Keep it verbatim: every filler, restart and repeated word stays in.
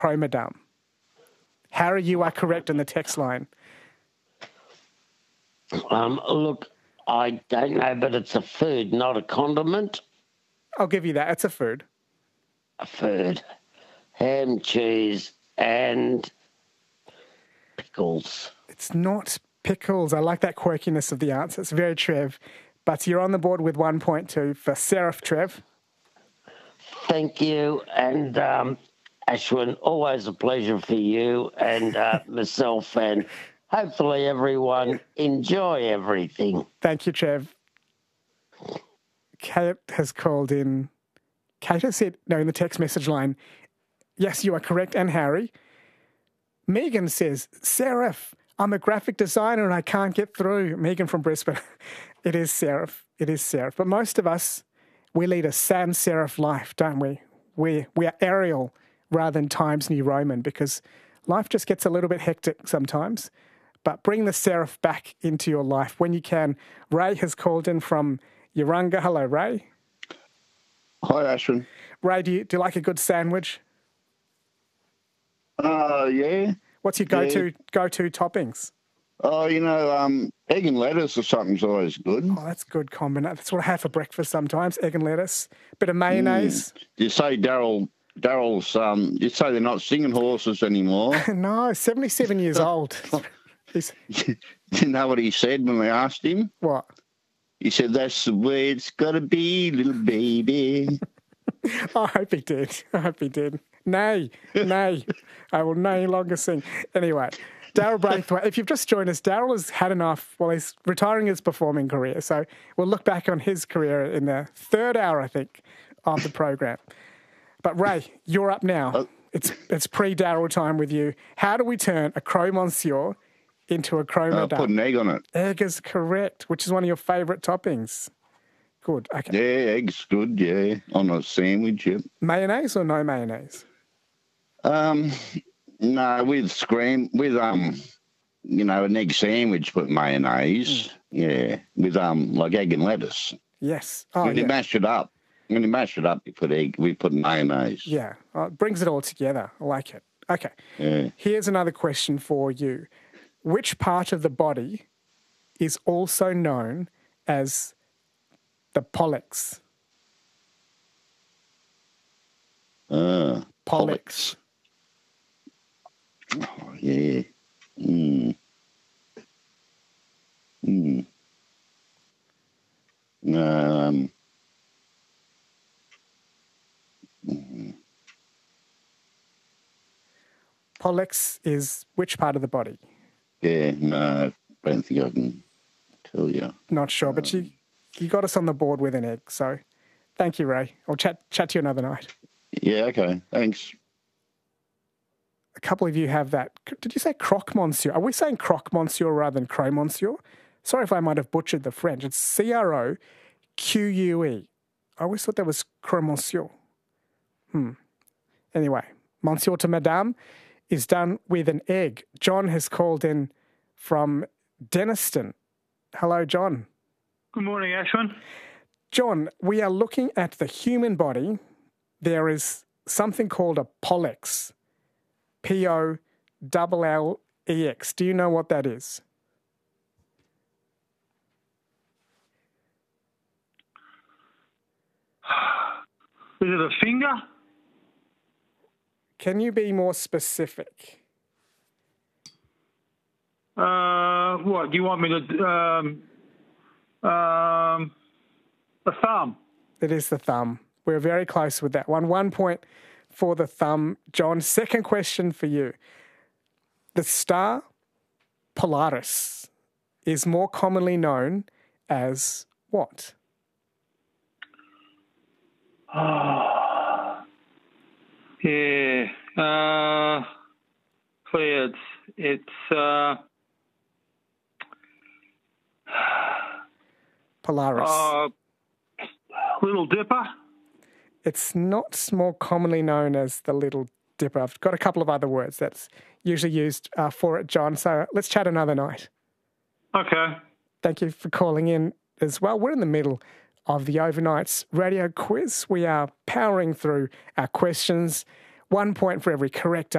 Chromadam. Harry, you are correct in the text line. Um, look, I don't know, but it's a food, not a condiment. I'll give you that. It's a food. A food. Ham, cheese, and pickles. It's not pickles. I like that quirkiness of the answer. It's very Trev. But you're on the board with one point two for Seraph, Trev. Thank you. And um, Ashwin, always a pleasure for you and uh, myself, and hopefully everyone enjoy everything. Thank you, Trev. Kate has called in. Kate has said, no, in the text message line, yes, you are correct, and Harry. Megan says, Seraph, I'm a graphic designer and I can't get through. Megan from Brisbane. It is Seraph. It is Seraph. But most of us, we lead a sans serif life, don't we? We we are Arial rather than Times New Roman because life just gets a little bit hectic sometimes. But bring the serif back into your life when you can. Ray has called in from Yarunga. Hello, Ray. Hi, Ashwin. Ray, do you, do you like a good sandwich? Uh, yeah. What's your go-to yeah. go-to toppings? Oh, you know, um, egg and lettuce or something's always good. Oh, that's good combination. That's what I have for breakfast sometimes, egg and lettuce. Bit of mayonnaise. Mm. You say Daryl, Daryl's, um, you say they're not singing horses anymore. No, seventy-seven years old. He's... You know what he said when we asked him? What? He said, that's the way it's got to be, little baby. I hope he did. I hope he did. Nay, nay. I will no longer sing. Anyway, Daryl Braithwaite, if you've just joined us, Daryl has had enough. Well, he's retiring his performing career. So we'll look back on his career in the third hour, I think, of the program. But Ray, you're up now. Uh, it's it's pre-Daryl time with you. How do we turn a Croque Monsieur into a Chromadam? Uh, put an egg on it. Egg is correct, which is one of your favourite toppings. Good, okay. Yeah, egg's good, yeah, on a sandwich, yeah. Mayonnaise or no mayonnaise? Um, no, with scram, with, um, you know, an egg sandwich with mayonnaise, mm. yeah, with, um, like egg and lettuce. Yes. Oh, when yeah. you mash it up, when you mash it up, you put egg, we put mayonnaise. Yeah, oh, it brings it all together. I like it. Okay. Yeah. Here's another question for you. Which part of the body is also known as the pollex? Uh, pollex. Oh, yeah. Mm. Mm. Um. Mm. Pollex is which part of the body? Yeah, no, I don't think I can tell you. Not sure, um, but you you got us on the board with an egg, so thank you, Ray. I'll chat chat to you another night. Yeah, okay, thanks. A couple of you have that. Did you say Croque Monsieur? Are we saying Croque Monsieur rather than Croque Monsieur? Sorry if I might have butchered the French. It's C R O Q U E. I always thought that was Croque Monsieur. Hmm. Anyway, Monsieur to Madame is done with an egg. John has called in from Denniston. Hello, John. Good morning, Ashwin. John, we are looking at the human body. There is something called a pollex. P O L L E X. Do you know what that is? Is it a finger? Can you be more specific? Uh, what, do you want me to... Um, um, a thumb. It is the thumb. We're very close with that one. One point for the thumb. John, second question for you. The star Polaris is more commonly known as what? Oh, yeah. Uh, clouds. It's uh, Polaris. Uh, Little Dipper. It's not more commonly known as the Little Dipper. I've got a couple of other words that's usually used uh, for it, John. So let's chat another night. Okay. Thank you for calling in as well. We're in the middle of the Overnights radio quiz. We are powering through our questions. One point for every correct